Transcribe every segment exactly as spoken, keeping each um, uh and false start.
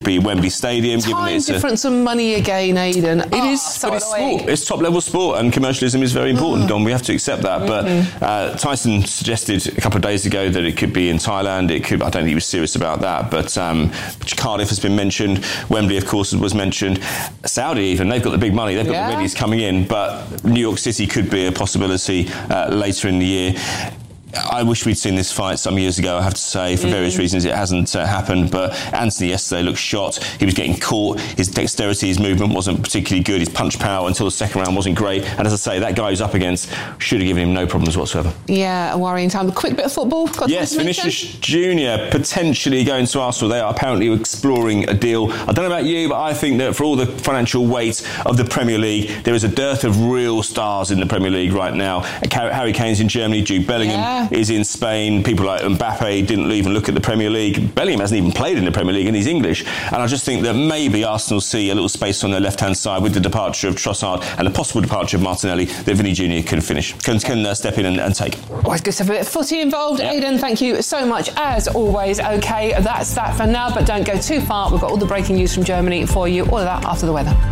be Wembley Stadium. Time given that it's difference of money again, Aidan. It oh, is, so but it's annoying. sport. It's top-level sport, and commercialism is very important, Mm. Don. We have to accept that. Mm-hmm. But uh, Tyson suggested a couple of days ago that it could be in Thailand. It could. I don't think he was serious about that. But um, Cardiff has been mentioned. Wembley, of course, was mentioned. Saudi, even, they've got the big money. They've got Yeah. the readies coming in. But New York City could be a possibility uh, later in the year. I wish we'd seen this fight some years ago, I have to say. For mm. various reasons, it hasn't uh, happened. But Anthony yesterday looked shot. He was getting caught. His dexterity, his movement wasn't particularly good. His punch power until the second round wasn't great. And as I say, that guy who's up against should have given him no problems whatsoever. Yeah, a worrying time. A quick bit of football. Got yes, Vinicius Junior potentially going to Arsenal. They are apparently exploring a deal. I don't know about you, but I think that for all the financial weight of the Premier League, there is a dearth of real stars in the Premier League right now. Harry Kane's in Germany. Jude Bellingham yeah. is in Spain. People like Mbappe didn't even look at the Premier League. Bellingham hasn't even played in the Premier League, and he's English. And I just think that maybe Arsenal see a little space on their left-hand side with the departure of Trossard and the possible departure of Martinelli that Vinny Junior can finish, can, can uh, step in and, and take. Always good to have a bit of footy involved. Yep. Aidan, thank you so much as always. OK, that's that for now, but don't go too far. We've got all the breaking news from Germany for you. All of that after the weather.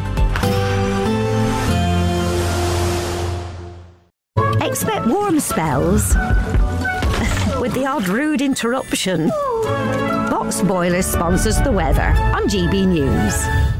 Expect warm spells with the odd rude interruption. Box Boilers sponsors the weather on G B News.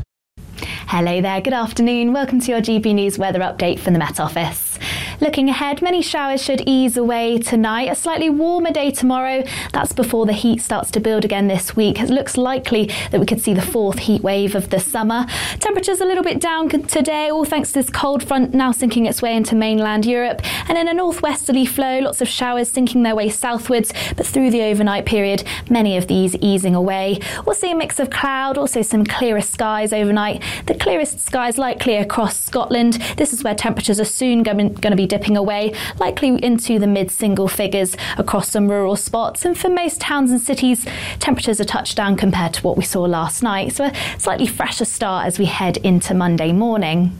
Hello there, good afternoon. Welcome to your G B News weather update from the Met Office. Looking ahead, many showers should ease away tonight. A slightly warmer day tomorrow. That's before the heat starts to build again this week. It looks likely that we could see the fourth heat wave of the summer. Temperatures a little bit down today, all thanks to this cold front now sinking its way into mainland Europe. And in a northwesterly flow, lots of showers sinking their way southwards, but through the overnight period, many of these easing away. We'll see a mix of cloud, also some clearer skies overnight. The clearest skies likely across Scotland. This is where temperatures are soon going to be dipping away, likely into the mid-single figures across some rural spots. And for most towns and cities, temperatures are touched down compared to what we saw last night. So a slightly fresher start as we head into Monday morning.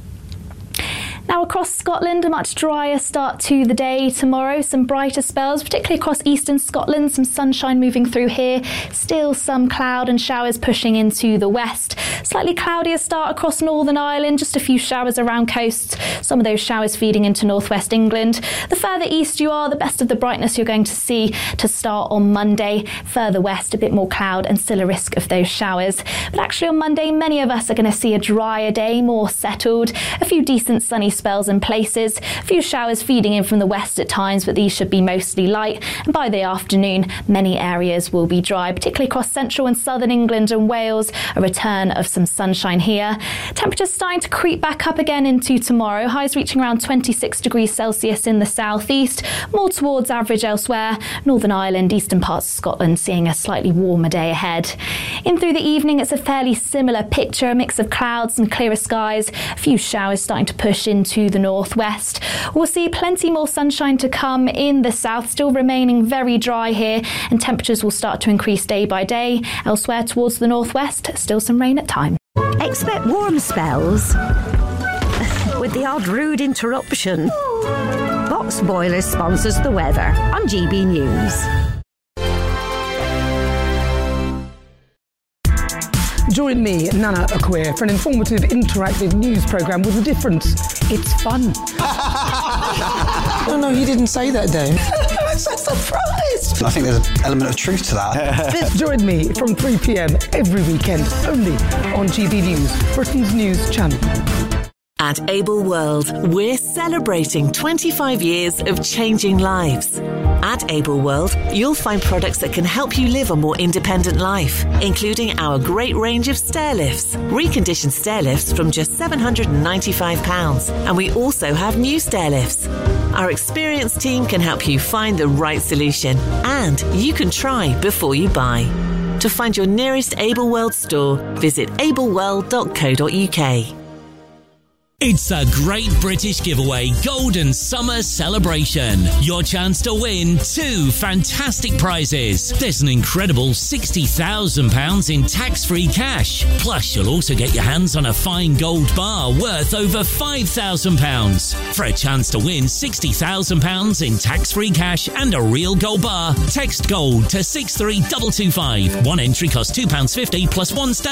Now across Scotland, a much drier start to the day tomorrow. Some brighter spells, particularly across eastern Scotland. Some sunshine moving through here. Still some cloud and showers pushing into the west. Slightly cloudier start across Northern Ireland. Just a few showers around coasts. Some of those showers feeding into northwest England. The further east you are, the best of the brightness you're going to see to start on Monday. Further west, a bit more cloud and still a risk of those showers. But actually on Monday, many of us are going to see a drier day, more settled. A few decent sunny spells in places, a few showers feeding in from the west at times, but these should be mostly light. And by the afternoon, many areas will be dry, particularly across central and southern England and Wales. A return of some sunshine here. Temperatures starting to creep back up again into tomorrow. Highs reaching around twenty-six degrees Celsius in the southeast, more towards average elsewhere. Northern Ireland, eastern parts of Scotland seeing a slightly warmer day ahead. In through the evening, it's a fairly similar picture, a mix of clouds and clearer skies. A few showers starting to push into the northwest. We'll see plenty more sunshine to come in the south, still remaining very dry here, and temperatures will start to increase day by day. Elsewhere towards the northwest, still some rain at times. Expect warm spells with the odd rude interruption. Box Boilers sponsors the weather on G B News. Join me, Nana Akweer, for an informative, interactive news programme with a difference. It's fun. No, no, you didn't say that, Dave. I'm so surprised. I think there's an element of truth to that. Join me from three p.m. every weekend, only on G B News, Britain's news channel. At Able World, we're celebrating twenty-five years of changing lives. At Able World, you'll find products that can help you live a more independent life, including our great range of stair lifts, reconditioned stair lifts from just seven hundred ninety-five pounds. And we also have new stair lifts. Our experienced team can help you find the right solution, and you can try before you buy. To find your nearest Able World store, visit able world dot co dot uk. It's a Great British Giveaway Golden Summer Celebration. Your chance to win two fantastic prizes. There's an incredible sixty thousand pounds in tax-free cash. Plus, you'll also get your hands on a fine gold bar worth over five thousand pounds. For a chance to win sixty thousand pounds in tax-free cash and a real gold bar, text GOLD to six three two two five. One entry costs two pounds fifty plus one standard